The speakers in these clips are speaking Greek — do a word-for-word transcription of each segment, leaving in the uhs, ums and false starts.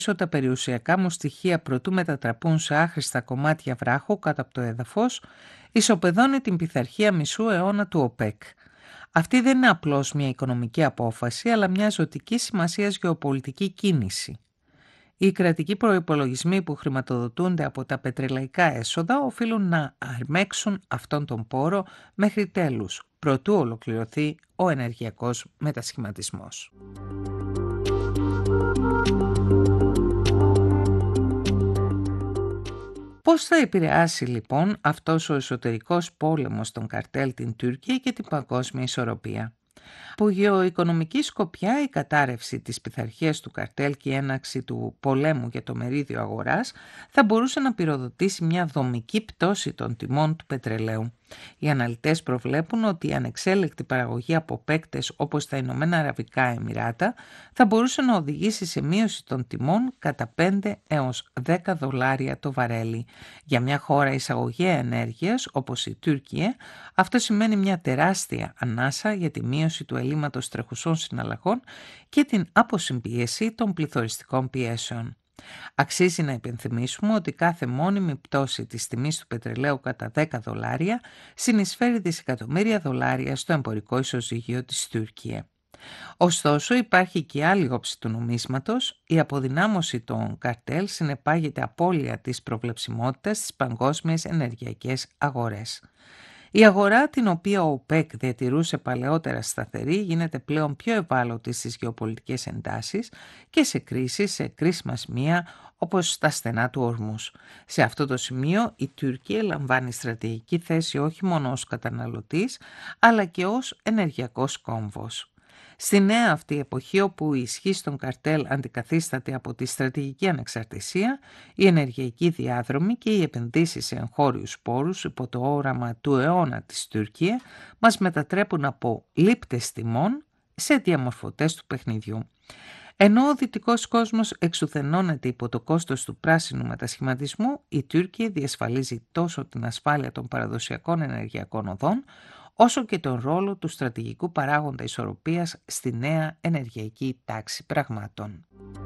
τα περιουσιακά μου στοιχεία προτού μετατραπούν σε άχρηστα κομμάτια βράχου κάτω από το έδαφος, ισοπεδώνει την πειθαρχία μισού αιώνα του ΟΠΕΚ. Αυτή δεν είναι απλώς μια οικονομική απόφαση, αλλά μια ζωτική σημασίας γεωπολιτική κίνηση. Οι κρατικοί προϋπολογισμοί που χρηματοδοτούνται από τα πετρελαϊκά έσοδα οφείλουν να αρμέξουν αυτόν τον πόρο μέχρι τέλους, προτού ολοκληρωθεί ο ενεργειακός μετασχηματισμός. Πώς θα επηρεάσει λοιπόν αυτός ο εσωτερικός πόλεμος των καρτέλ την Τουρκία και την παγκόσμια ισορροπία? Από γεωοικονομική σκοπιά, η κατάρρευση της πειθαρχίας του καρτέλ και η έναρξη του πολέμου για το μερίδιο αγοράς θα μπορούσε να πυροδοτήσει μια δομική πτώση των τιμών του πετρελαίου. Οι αναλυτές προβλέπουν ότι η ανεξέλεκτη παραγωγή από παίκτες όπως τα Ηνωμένα Αραβικά Εμιράτα θα μπορούσε να οδηγήσει σε μείωση των τιμών κατά πέντε έως δέκα δολάρια το βαρέλι. Για μια χώρα εισαγωγέα ενέργειας όπως η Τουρκία, αυτό σημαίνει μια τεράστια ανάσα για τη μείωση του ελλείμματος τρεχουσών συναλλαγών και την αποσυμπίεση των πληθωριστικών πιέσεων. Αξίζει να υπενθυμίσουμε ότι κάθε μόνιμη πτώση της τιμής του πετρελαίου κατά δέκα δολάρια συνεισφέρει δισεκατομμύρια δολάρια στο εμπορικό ισοζύγιο της Τουρκία. Ωστόσο, υπάρχει και άλλη όψη του νομίσματος. Η αποδυνάμωση των καρτέλ συνεπάγεται απώλεια της προβλεψιμότητας στις παγκόσμιες ενεργειακές αγορές. Η αγορά, την οποία ο ΟΠΕΚ διατηρούσε παλαιότερα σταθερή, γίνεται πλέον πιο ευάλωτη στις γεωπολιτικές εντάσεις και σε κρίσεις, σε κρίσιμα σημεία όπως στα στενά του Ορμούς. Σε αυτό το σημείο η Τουρκία λαμβάνει στρατηγική θέση όχι μόνο ως καταναλωτής, αλλά και ως ενεργειακός κόμβος. Στη νέα αυτή εποχή, όπου η ισχύς των καρτέλ αντικαθίσταται από τη στρατηγική ανεξαρτησία, η ενεργειακή διάδρομη και οι επενδύσεις σε εγχώριους πόρους υπό το όραμα του αιώνα της Τουρκία μας μετατρέπουν από λήπτες τιμών σε διαμορφωτές του παιχνιδιού. Ενώ ο δυτικός κόσμος εξουθενώνεται υπό το κόστος του πράσινου μετασχηματισμού, η Τουρκία διασφαλίζει τόσο την ασφάλεια των παραδοσιακών ενεργειακών οδών, όσο και τον ρόλο του στρατηγικού παράγοντα ισορροπίας στη νέα ενεργειακή τάξη πραγμάτων.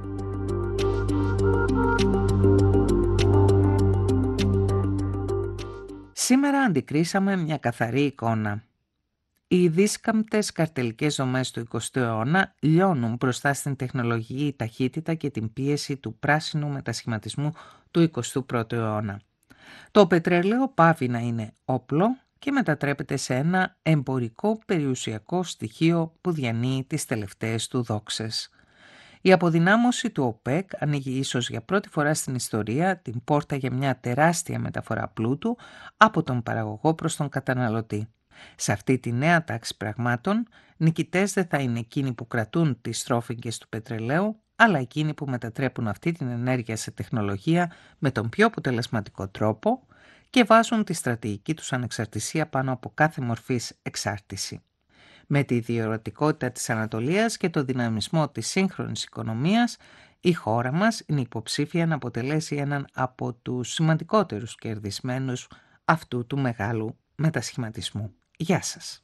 Σήμερα αντικρίσαμε μια καθαρή εικόνα. Οι δίσκαμπτες καρτελικές δομές του εικοστού αιώνα λιώνουν μπροστά στην τεχνολογική ταχύτητα και την πίεση του πράσινου μετασχηματισμού του εικοστού πρώτου αιώνα. Το πετρέλαιο πάβει να είναι όπλο και μετατρέπεται σε ένα εμπορικό περιουσιακό στοιχείο που διανύει τις τελευταίες του δόξες. Η αποδυνάμωση του ΟΠΕΚ ανοίγει ίσως για πρώτη φορά στην ιστορία την πόρτα για μια τεράστια μεταφορά πλούτου από τον παραγωγό προς τον καταναλωτή. Σε αυτή τη νέα τάξη πραγμάτων, νικητές δεν θα είναι εκείνοι που κρατούν τις τρόφιγγες του πετρελαίου, αλλά εκείνοι που μετατρέπουν αυτή την ενέργεια σε τεχνολογία με τον πιο αποτελεσματικό τρόπο και βάζουν τη στρατηγική τους ανεξαρτησία πάνω από κάθε μορφής εξάρτηση. Με τη διορατικότητα της Ανατολίας και το δυναμισμό της σύγχρονης οικονομίας, η χώρα μας είναι υποψήφια να αποτελέσει έναν από τους σημαντικότερους κερδισμένους αυτού του μεγάλου μετασχηματισμού. Γεια σας!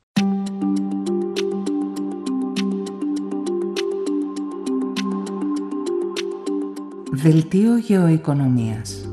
Δελτίο γεωοικονομίας.